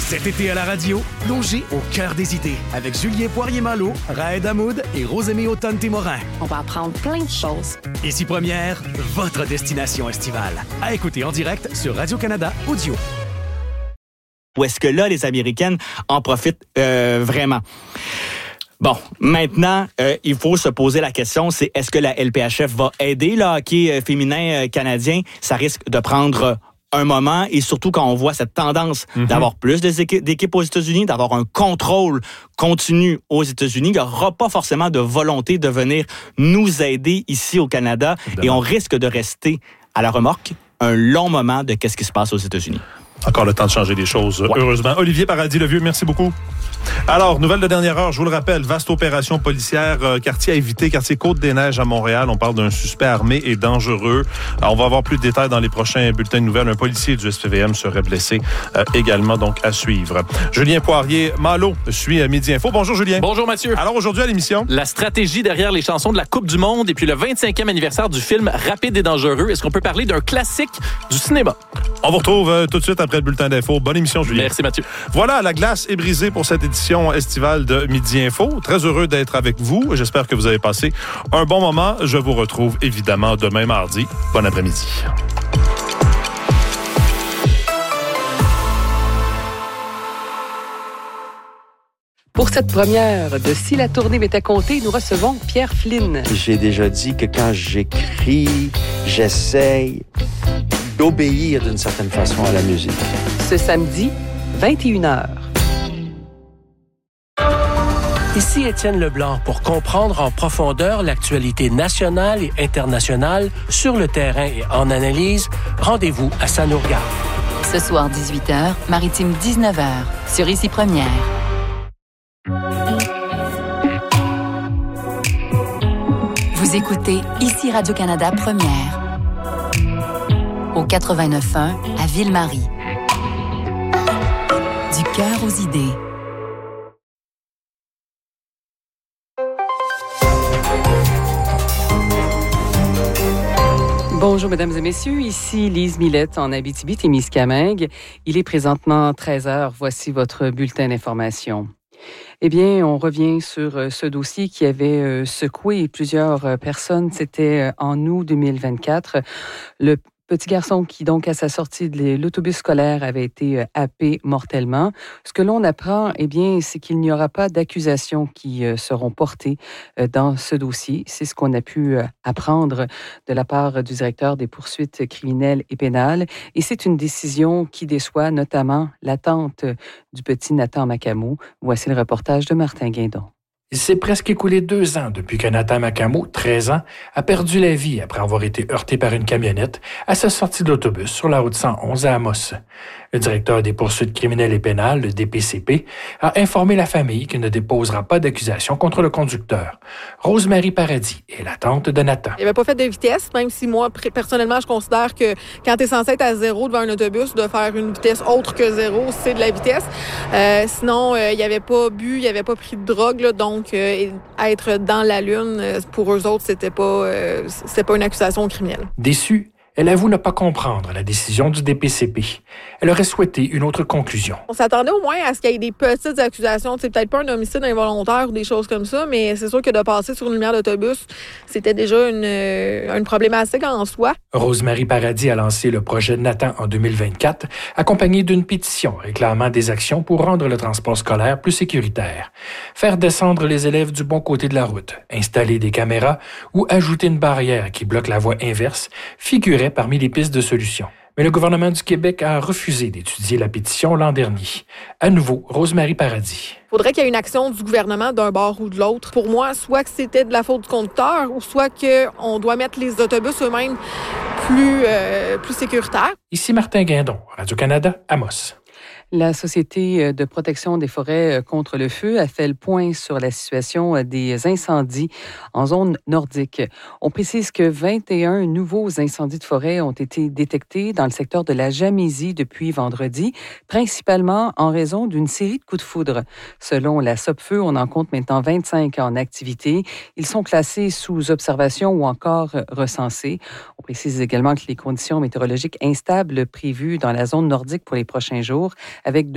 Cet été à la radio, plongez au cœur des idées avec Julien Poirier-Malo, Raed Hamoud et Rosémie Autonne-Témorin. On va apprendre plein de choses. Ici Première, votre destination estivale. À écouter en direct sur Radio-Canada Audio. Où est-ce que là, les Américaines en profitent vraiment? Bon, maintenant, il faut se poser la question, c'est est-ce que la LPHF va aider le hockey féminin canadien? Ça risque de prendre un moment, et surtout quand on voit cette tendance d'avoir plus d'équipes aux États-Unis, d'avoir un contrôle continu aux États-Unis, il n'y aura pas forcément de volonté de venir nous aider ici au Canada, et on risque de rester à la remorque un long moment de qu'est-ce qui se passe aux États-Unis. Encore le temps de changer des choses, heureusement. Olivier Paradis-Levieux, merci beaucoup. Alors, nouvelle de dernière heure, je vous le rappelle, vaste opération policière, quartier à éviter, quartier Côte-des-Neiges à Montréal. On parle d'un suspect armé et dangereux. Alors, on va avoir plus de détails dans les prochains bulletins de nouvelles. Un policier du SPVM serait blessé également, donc à suivre. Julien Poirier-Malo suit Midi Info. Bonjour Julien. Bonjour Mathieu. Alors aujourd'hui à l'émission, la stratégie derrière les chansons de la Coupe du Monde et puis le 25e anniversaire du film Rapide et dangereux. Est-ce qu'on peut parler d'un classique du cinéma? On vous retrouve tout de suite après le bulletin d'info. Bonne émission, Julien. Merci, Mathieu. Voilà, la glace est brisée pour cette édition estivale de Midi Info. Très heureux d'être avec vous. J'espère que vous avez passé un bon moment. Je vous retrouve évidemment demain mardi. Bon après-midi. Pour cette première de Si la tournée m'était comptée, nous recevons Pierre Flynn. J'ai déjà dit que quand j'écris, j'essaye d'obéir d'une certaine façon à la musique. Ce samedi, 21h. Ici Étienne Leblanc pour comprendre en profondeur l'actualité nationale et internationale sur le terrain et en analyse. Rendez-vous à Ça nous regarde. Ce soir 18h, Maritime 19h, sur Ici Première. Vous écoutez Ici Radio-Canada Première. Au 89.1 à Ville-Marie. Du cœur aux idées. Bonjour, mesdames et messieurs. Ici Lise Millette en Abitibi-Témiscamingue. Il est présentement 13h. Voici votre bulletin d'information. Eh bien, on revient sur ce dossier qui avait secoué plusieurs personnes. C'était en août 2024. Le petit garçon qui, donc, à sa sortie de l'autobus scolaire, avait été happé mortellement. Ce que l'on apprend, eh bien, c'est qu'il n'y aura pas d'accusations qui seront portées dans ce dossier. C'est ce qu'on a pu apprendre de la part du directeur des poursuites criminelles et pénales. Et c'est une décision qui déçoit notamment la tante du petit Nathan Macamo. Voici le reportage de Martin Guindon. Il s'est presque écoulé 2 ans depuis que Nathan Macamo, 13 ans, a perdu la vie après avoir été heurté par une camionnette à sa sortie de l'autobus sur la route 111 à Amos. Le directeur des poursuites criminelles et pénales, le DPCP, a informé la famille qu'il ne déposera pas d'accusation contre le conducteur. Rose-Marie Paradis est la tante de Nathan. Il n'avait pas fait de vitesse, même si moi, personnellement, je considère que quand tu es censé être à 0 devant un autobus, de faire une vitesse autre que 0, c'est de la vitesse. Sinon, il n'avait pas bu, il n'avait pas pris de drogue, là, donc être dans la lune, pour eux autres, c'était pas une accusation criminelle. Déçue, elle avoue ne pas comprendre la décision du DPCP. Elle aurait souhaité une autre conclusion. On s'attendait au moins à ce qu'il y ait des petites accusations. C'est peut-être pas un homicide involontaire ou des choses comme ça, mais c'est sûr que de passer sur une lumière d'autobus, c'était déjà une problématique en soi. Rose-Marie Paradis a lancé le projet Nathan en 2024, accompagné d'une pétition réclamant des actions pour rendre le transport scolaire plus sécuritaire. Faire descendre les élèves du bon côté de la route, installer des caméras ou ajouter une barrière qui bloque la voie inverse figuraient parmi les pistes de solutions. Mais le gouvernement du Québec a refusé d'étudier la pétition l'an dernier. À nouveau, Rose-Marie Paradis. Il faudrait qu'il y ait une action du gouvernement d'un bord ou de l'autre. Pour moi, soit que c'était de la faute du conducteur ou soit qu'on doit mettre les autobus eux-mêmes plus sécuritaires. Ici Martin Guindon, Radio-Canada, Amos. La Société de protection des forêts contre le feu a fait le point sur la situation des incendies en zone nordique. On précise que 21 nouveaux incendies de forêt ont été détectés dans le secteur de la Jamésie depuis vendredi, principalement en raison d'une série de coups de foudre. Selon la Sopfeu, on en compte maintenant 25 en activité. Ils sont classés sous observation ou encore recensés. On précise également que les conditions météorologiques instables prévues dans la zone nordique pour les prochains jours, avec